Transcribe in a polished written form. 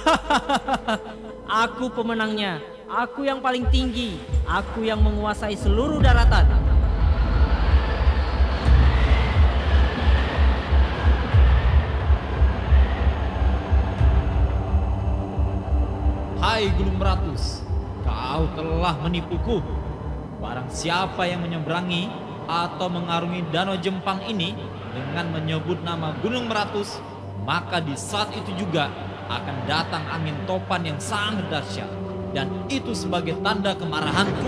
Aku pemenangnya. Aku yang paling tinggi. Aku yang menguasai seluruh daratan. Hai Gunung Meratus, kau telah menipuku. Barang siapa yang menyeberangi atau mengarungi Danau Jempang ini dengan menyebut nama Gunung Meratus, maka di saat itu juga akan datang angin topan yang sangat dahsyat. Dan itu sebagai tanda kemarahanku.